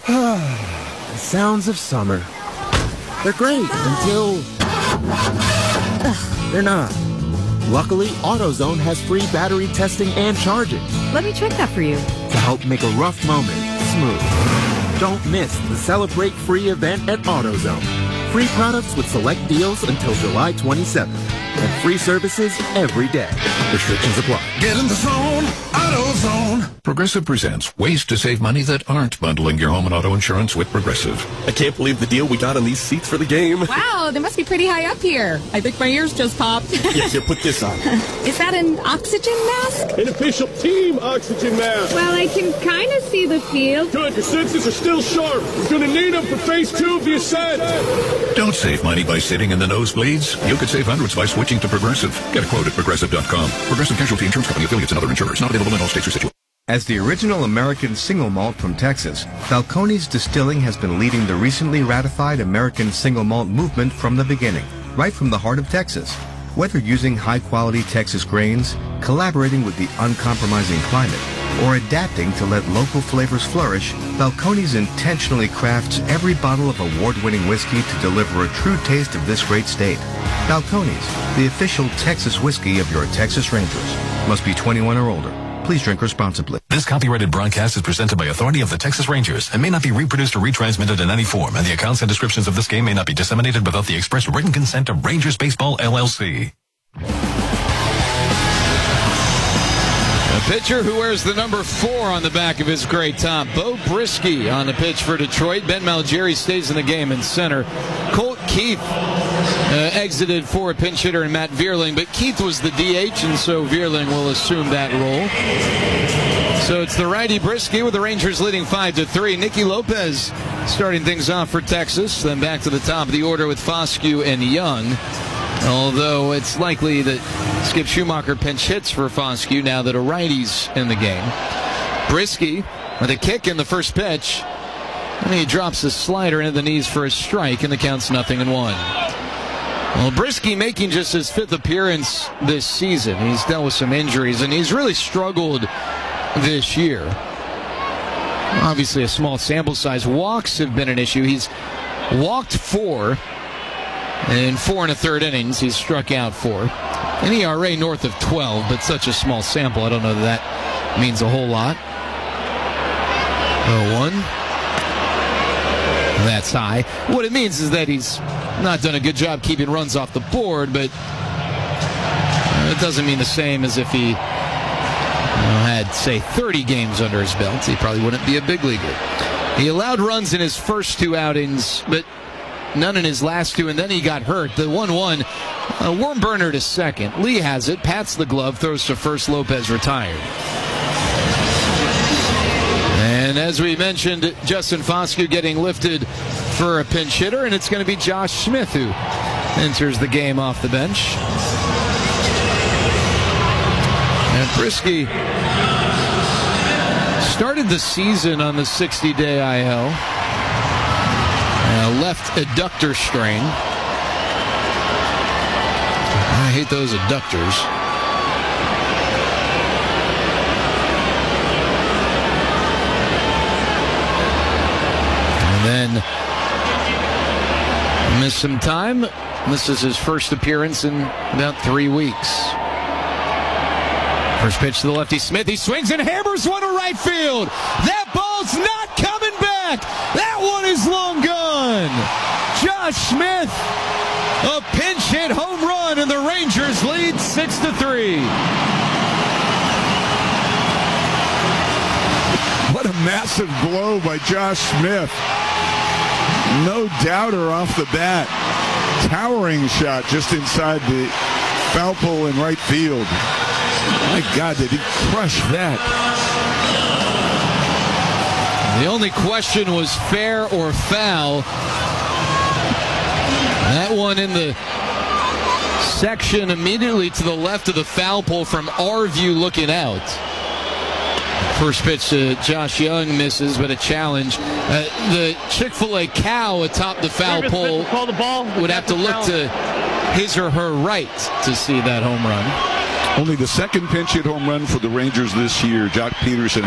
The sounds of summer. They're great until they're not. Luckily, AutoZone has free battery testing and charging Let me check that for you. to help make a rough moment smooth. Don't miss the Celebrate Free event at AutoZone. Free products with select deals until July 27th. And free services every day. Restrictions apply. Get in the zone, AutoZone. Progressive presents ways to save money that aren't bundling your home and auto insurance with Progressive. I can't believe the deal we got on these seats for the game. Wow, they must be pretty high up here. I think my ears just popped. Here, put this on. Is that an oxygen mask? An official team oxygen mask. Well, I can kind of see the field. Good, your senses are still sharp. You're going to need them for phase 2 of the ascent. Don't save money by sitting in the nosebleeds. You could save hundreds by switching to Progressive. Get a quote at Progressive.com. Progressive Casualty Insurance Company, affiliates, and other insurers. Not available in all states or situations. As the original American single malt from Texas, Balcones Distilling has been leading the recently ratified American single malt movement from the beginning, right from the heart of Texas. Whether using high-quality Texas grains, collaborating with the uncompromising climate, or adapting to let local flavors flourish, Balcones intentionally crafts every bottle of award-winning whiskey to deliver a true taste of this great state. Balcones, the official Texas whiskey of your Texas Rangers. Must be 21 or older. Please drink responsibly. This copyrighted broadcast is presented by authority of the Texas Rangers and may not be reproduced or retransmitted in any form, and the accounts and descriptions of this game may not be disseminated without the express written consent of Rangers Baseball, LLC. A pitcher who wears the number 4 on the back of his gray top. Bo Brisky on the pitch for Detroit. Ben Malgeri stays in the game in center. Colt Keith exited for a pinch hitter and Matt Vierling, but Keith was the DH, and so Vierling will assume that role. So it's the righty Brisky with the Rangers leading 5-3. Nicky Lopez starting things off for Texas. Then back to the top of the order with Foscue and Young. Although it's likely that Skip Schumacher pinch hits for Foscue now that a righty's in the game. Brisky with a kick in the first pitch. And he drops a slider into the knees for a strike, and the count's 0-1. Well, Brisky making just his 5th appearance this season. He's dealt with some injuries, and he's really struggled this year. Obviously, a small sample size. Walks have been an issue. He's walked 4. In 4 1/3 innings, he's struck out 4. An ERA north of 12, but such a small sample, I don't know that means a whole lot. 0-1. That's high. What it means is that he's not done a good job keeping runs off the board, but it doesn't mean the same as if he had, say, 30 games under his belt. He probably wouldn't be a big leaguer. He allowed runs in his first 2 outings, but none in his last 2, and then he got hurt. The 1-1, Worm Burner to second. Lee has it, pats the glove, throws to first. Lopez retired. And as we mentioned, Justin Foscue getting lifted for a pinch hitter, and it's going to be Josh Smith who enters the game off the bench. And Brisky started the season on the 60-day IL. Left adductor strain. I hate those adductors. And then missed some time. This is his first appearance in about 3 weeks. First pitch to the lefty Smith. He swings and hammers one to right field. That ball's not coming back. That one is long gone. Josh Smith, a pinch hit home run, and the Rangers lead 6-3. What a massive blow by Josh Smith. No doubter off the bat. Towering shot just inside the foul pole in right field. My God, did he crush that? The only question was fair or foul. That one in the section immediately to the left of the foul pole from our view looking out. First pitch to Josh Young misses, but a challenge. The Chick-fil-A cow atop the foul pole would have to look to his or her right to see that home run. Only the second pinch hit home run for the Rangers this year. Jock Peterson